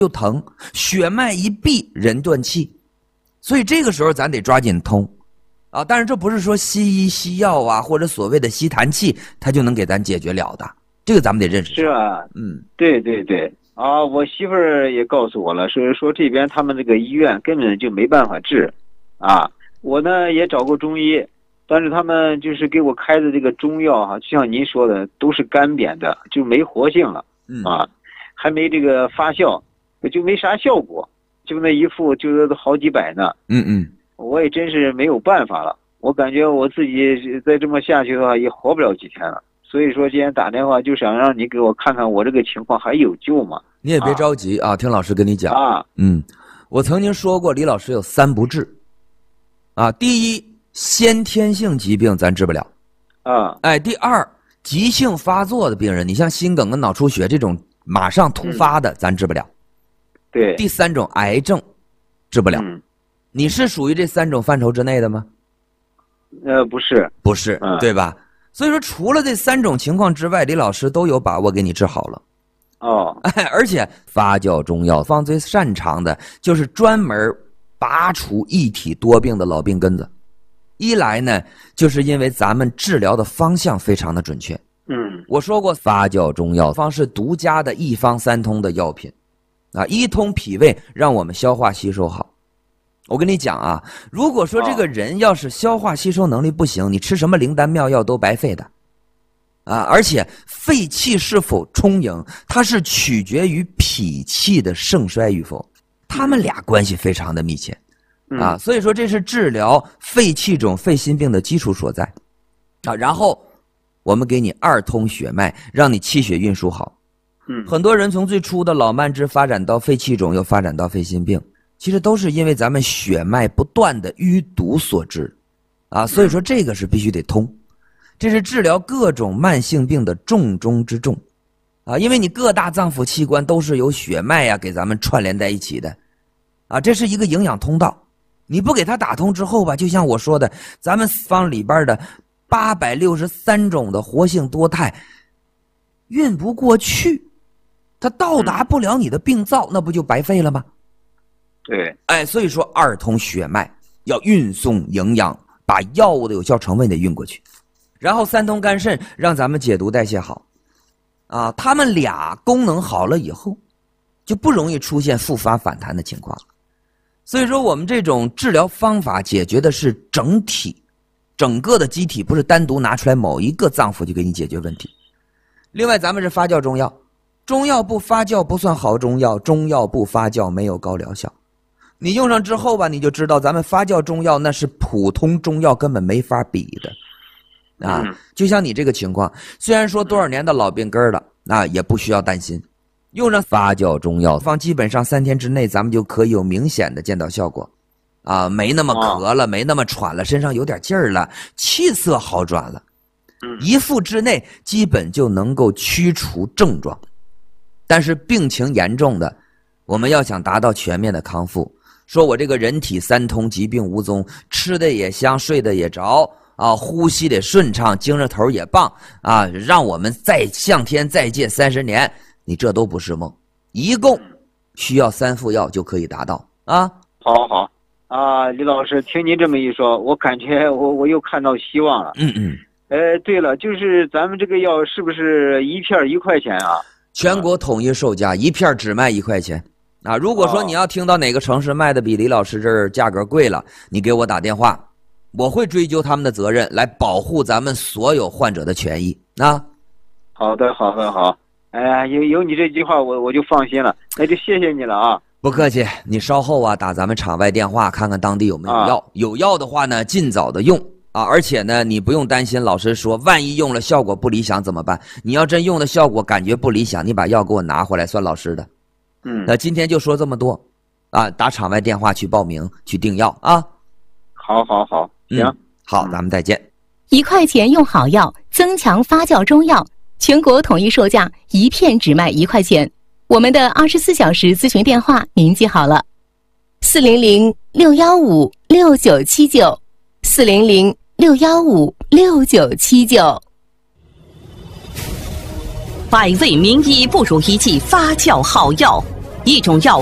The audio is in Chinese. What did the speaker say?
就疼，血脉一闭人断气，所以这个时候咱得抓紧通啊！但是这不是说西医西药啊，或者所谓的吸痰气，它就能给咱解决了的，这个咱们得认识。 是啊，对对对啊，我媳妇儿也告诉我了，说这边他们这个医院根本就没办法治啊。我呢也找过中医，但是他们就是给我开的这个中药哈，就像您说的，都是干瘪的，就没活性了啊，还没这个发酵，就没啥效果，就那一副就是好几百呢。我也真是没有办法了，我感觉我自己再这么下去的话，也活不了几天了。所以说今天打电话就想让你给我看看我这个情况还有救吗？ 你也别着急啊，听老师跟你讲啊。我曾经说过，李老师有3不治啊。第一，先天性疾病咱治不了啊。第二，急性发作的病人，你像心梗跟脑出血这种马上突发的，咱治不了。 对。 第3种癌症治不了。你是属于这3种范畴之内的吗？不是，对吧？所以说除了这3种情况之外，李老师都有把握给你治好了。而且发酵中药方最擅长的就是专门拔除一体多病的老病根子。一来呢，就是因为咱们治疗的方向非常的准确。我说过，发酵中药方是独家的一方3通的药品啊，一通脾胃，让我们消化吸收好。我跟你讲啊，如果说这个人要是消化吸收能力不行，你吃什么灵丹妙药都白费的啊！而且肺气是否充盈，它是取决于脾气的盛衰与否，他们俩关系非常的密切啊！所以说这是治疗肺气肿、肺心病的基础所在啊。然后我们给你2通血脉，让你气血运输好。很多人从最初的老慢支发展到肺气肿，又发展到肺心病。其实都是因为咱们血脉不断的淤堵所致啊，所以说这个是必须得通，这是治疗各种慢性病的重中之重啊，因为你各大脏腑器官都是由血脉呀给咱们串联在一起的啊，这是一个营养通道，你不给它打通之后吧，就像我说的，咱们方里边的863种的活性多肽运不过去，它到达不了你的病灶，那不就白费了吗？ 对， 所以说2通血脉要运送营养，把药物的有效成分得运过去，然后3通肝肾让咱们解毒代谢好啊，他们俩功能好了以后，就不容易出现复发反弹的情况。所以说我们这种治疗方法解决的是整体，整个的机体，不是单独拿出来某一个脏腑就给你解决问题。另外咱们是发酵中药，中药不发酵不算好中药，中药不发酵没有高疗效。你用上之后吧，你就知道咱们发酵中药那是普通中药根本没法比的啊。就像你这个情况，虽然说多少年的老病根了，那也不需要担心，用上发酵中药方，基本上3天之内咱们就可以有明显的见到效果啊，没那么咳了，没那么喘了，身上有点劲儿了，气色好转了，1复之内基本就能够驱除症状。但是病情严重的，我们要想达到全面的康复，说我这个人体3通，疾病无踪，吃的也香，睡得也着啊，呼吸得顺畅，精神头也棒啊，让我们再向天再借30年，你这都不是梦，一共需要3副药就可以达到啊。 好啊，李老师，听您这么一说，我感觉我又看到希望了。对了，就是咱们这个药是不是1片1块钱啊？ 全国统一售价，1片只卖1块钱。啊，如果说你要听到哪个城市卖的比李老师这儿价格贵了，你给我打电话，我会追究他们的责任，来保护咱们所有患者的权益啊。 好的。哎呀，有你这句话我就放心了，那就谢谢你了啊。 不客气，你稍后啊打咱们场外电话，看看当地有没有药，有药的话呢尽早的用啊，而且呢你不用担心，老师说万一用了效果不理想怎么办？你要真用的效果感觉不理想，你把药给我拿回来算老师的。那今天就说这么多啊，打场外电话去报名去订药啊。 好，行， 好，咱们再见。 1块钱用好药，增强发酵中药，全国统一售价，1片只卖1块钱。我们的24小时咨询电话您记好了，400-615-6979，400-615-6979。 百味名医不如一剂发酵好药， 一种药